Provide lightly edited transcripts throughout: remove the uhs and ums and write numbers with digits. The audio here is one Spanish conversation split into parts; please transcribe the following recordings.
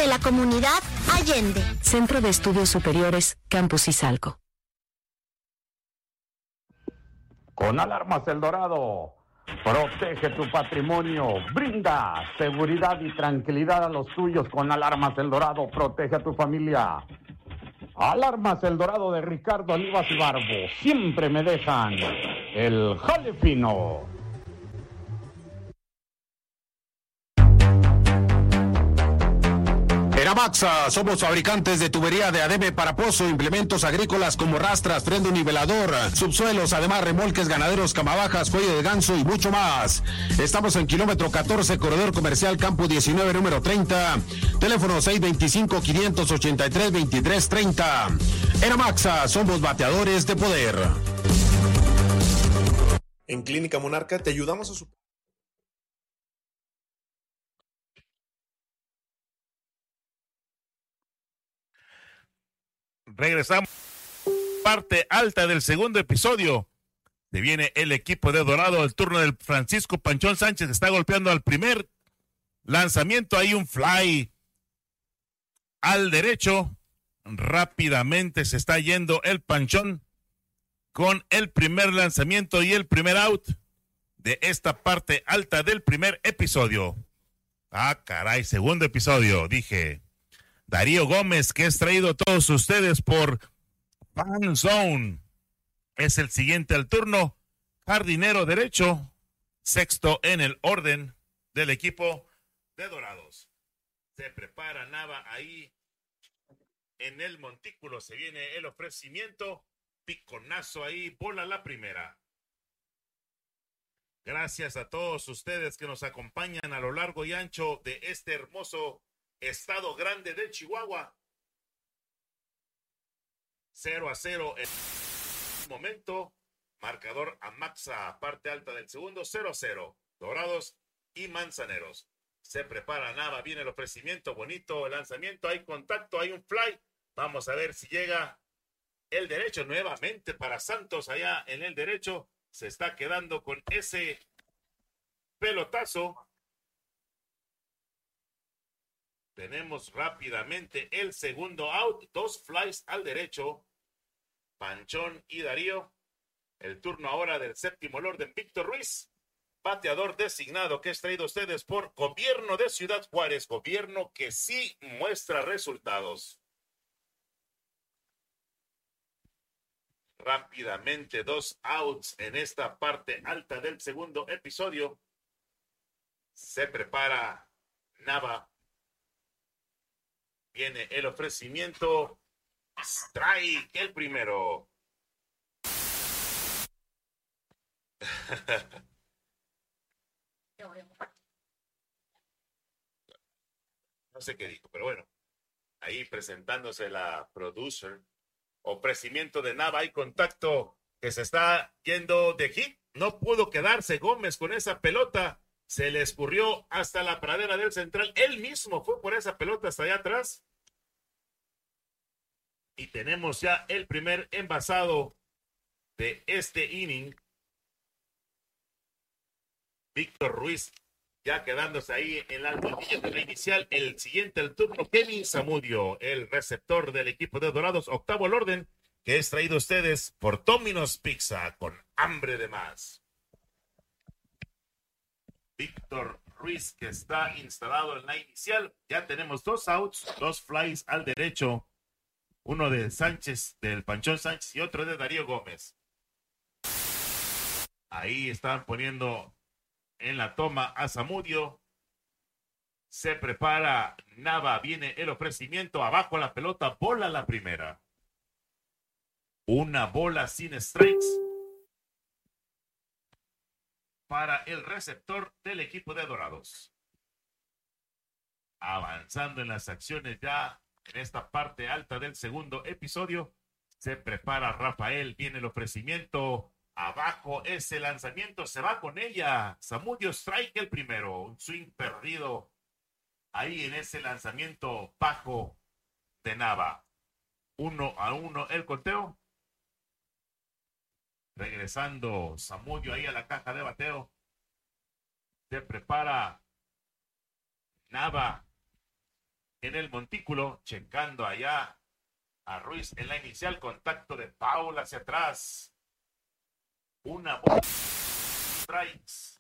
de la comunidad Allende. Centro de Estudios Superiores, Campus Izalco. Con Alarmas El Dorado, protege tu patrimonio, brinda seguridad y tranquilidad a los tuyos. Con Alarmas El Dorado, protege a tu familia. Alarmas El Dorado de Ricardo Olivas y Barbo, siempre me dejan el jale fino. Maxa, somos fabricantes de tubería de ADB para pozo, implementos agrícolas como rastras, freno nivelador, subsuelos, además remolques ganaderos, camabajas, cuello de ganso y mucho más. Estamos en kilómetro 14, corredor comercial Campo 19, número 30, teléfono 625-583-2330. Maxa, somos bateadores de poder. En Clínica Monarca te ayudamos a superar. Regresamos. Parte alta del segundo episodio. Se viene el equipo de Dorado. El turno del Francisco Panchón Sánchez. Está golpeando al primer lanzamiento. Hay un fly al derecho. Rápidamente se está yendo el Panchón con el primer lanzamiento y el primer out de esta parte alta del primer episodio. Ah, caray, segundo episodio, dije. Darío Gómez, que es traído a todos ustedes por Fan Zone. Es el siguiente al turno. Jardinero derecho, sexto en el orden del equipo de Dorados. Se prepara Nava ahí en el montículo. Se viene el ofrecimiento. Piconazo ahí, bola la primera. Gracias a todos ustedes que nos acompañan a lo largo y ancho de este hermoso Estado Grande de Chihuahua. 0-0 en el momento. Marcador a Maxa, parte alta del segundo, 0-0. Dorados y Manzaneros. Se prepara Nava, viene el ofrecimiento, bonito el lanzamiento, hay contacto, hay un fly. Vamos a ver si llega el derecho nuevamente para Santos allá en el derecho. Se está quedando con ese pelotazo. Tenemos rápidamente el segundo out. Dos flies al derecho. Panchón y Darío. El turno ahora del séptimo orden, Víctor Ruiz. Bateador designado, que es traído a ustedes por Gobierno de Ciudad Juárez. Gobierno que sí muestra resultados. Rápidamente, dos outs en esta parte alta del segundo episodio. Se prepara Nava. Viene el ofrecimiento. Strike el primero. No sé qué dijo, pero bueno. Ahí presentándose la producer. Ofrecimiento de Nava. Hay contacto que se está yendo de hit. No pudo quedarse Gómez con esa pelota. Se le escurrió hasta la pradera del central. Él mismo fue por esa pelota hasta allá atrás. Y tenemos ya el primer envasado de este inning. Víctor Ruiz ya quedándose ahí en la almohadilla de la inicial. El siguiente al turno, Kevin Zamudio, el receptor del equipo de Dorados, octavo al orden, que es traído a ustedes por Domino's Pizza, con hambre de más. Víctor Ruiz, que está instalado en la inicial. Ya tenemos dos outs, dos flies al derecho. Uno de Sánchez, del Panchón Sánchez, y otro de Darío Gómez. Ahí están poniendo en la toma a Zamudio. Se prepara Nava, viene el ofrecimiento, abajo la pelota, bola la primera. Una bola sin strikes para el receptor del equipo de Dorados. Avanzando en las acciones ya en esta parte alta del segundo episodio. Se prepara Rafael, viene el ofrecimiento. Abajo ese lanzamiento, se va con ella. Zamudio strike el primero. Un swing perdido ahí en ese lanzamiento bajo de Nava. 1-1 el conteo. Regresando Zamudio ahí a la caja de bateo. Se prepara Nava. en el montículo, checando allá a Ruiz en la inicial, contacto de Paula hacia atrás. Una bola. Strikes.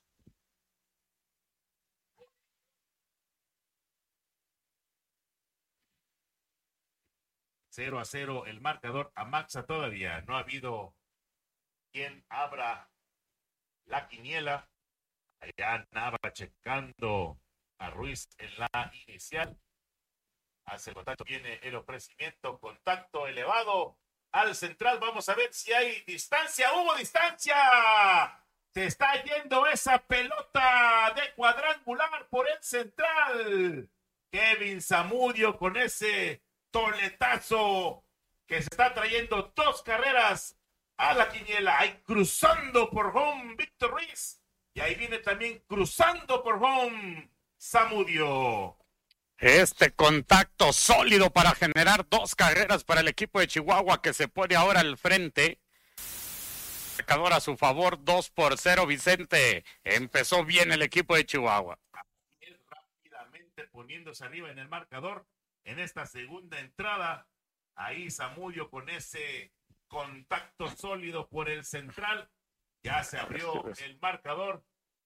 Cero a 0 el marcador a Maxa todavía. No ha habido quien abra la quiniela. Allá Nava checando a Ruiz en la inicial. Hace contacto, viene el ofrecimiento, contacto elevado al central. Vamos a ver si hay distancia. ¡Hubo distancia! Se está yendo esa pelota de cuadrangular por el central. Kevin Zamudio con ese toletazo que se está trayendo 2 carreras a la quiniela. Ahí cruzando por home Víctor Ruiz. Y ahí viene también cruzando por home Zamudio. Este contacto sólido para generar 2 carreras para el equipo de Chihuahua, que se pone ahora al frente. Marcador a su favor, 2-0, Vicente. Empezó bien el equipo de Chihuahua. Rápidamente poniéndose arriba en el marcador en esta segunda entrada. Ahí Zamudio con ese contacto sólido por el central. Ya se abrió el marcador.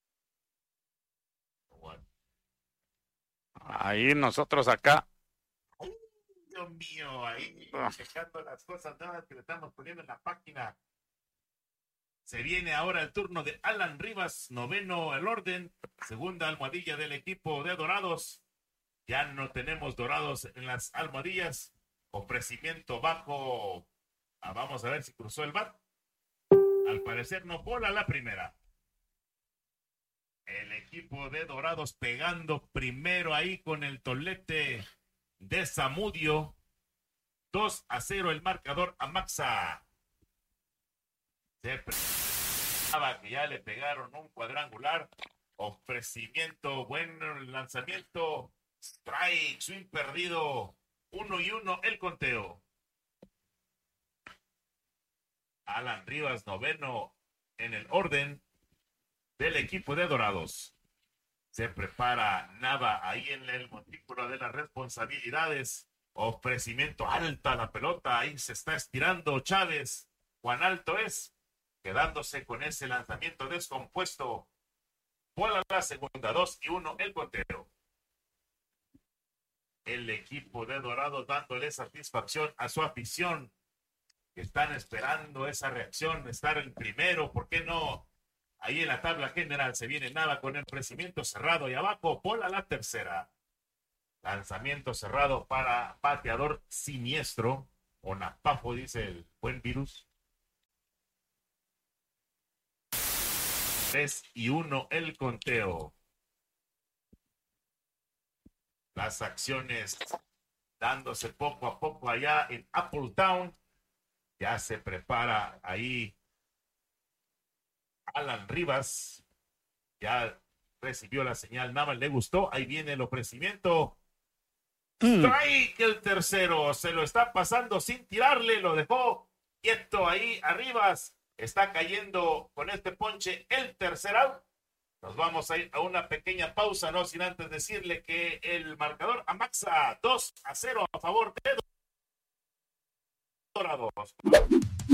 Ahí nosotros acá. Dios mío, ahí checando las cosas nuevas que le estamos poniendo en la página. Se viene ahora el turno de Alan Rivas, noveno el orden, segunda almohadilla del equipo de Dorados. Ya no tenemos Dorados en las almohadillas. Ofrecimiento bajo. Vamos a ver si cruzó el bat. Al parecer no, bola la primera. El equipo de Dorados pegando primero ahí con el tolete de Zamudio. 2-0 el marcador a Maxa. Se pensaba que ya le pegaron un cuadrangular. Ofrecimiento, bueno el lanzamiento. Strike, swing perdido. 1-1 el conteo. Alan Rivas, noveno en el orden del equipo de Dorados. Se prepara Nava ahí en el montículo de las responsabilidades. Ofrecimiento alta a la pelota. Ahí se está estirando Chávez. Cuán alto es. Quedándose con ese lanzamiento descompuesto. Bola la segunda, 2-1 el conteo. El equipo de Dorados dándole satisfacción a su afición. Están esperando esa reacción, estar en primero, ¿por qué no? Ahí en la tabla general se viene Nava con el crecimiento cerrado y abajo, bola la tercera. Lanzamiento cerrado para bateador siniestro, o Napafo, dice el buen virus. 3-1 el conteo. Las acciones dándose poco a poco allá en Appletown. Ya se prepara ahí Alan Rivas. Ya recibió la señal. Nava le gustó. Ahí viene el ofrecimiento. Strike el tercero. Se lo está pasando sin tirarle. Lo dejó quieto ahí a Rivas. Está cayendo con este ponche el tercer out. Nos vamos a ir a una pequeña pausa, no sin antes decirle que el marcador a Maxa 2-0 a favor de Dorados.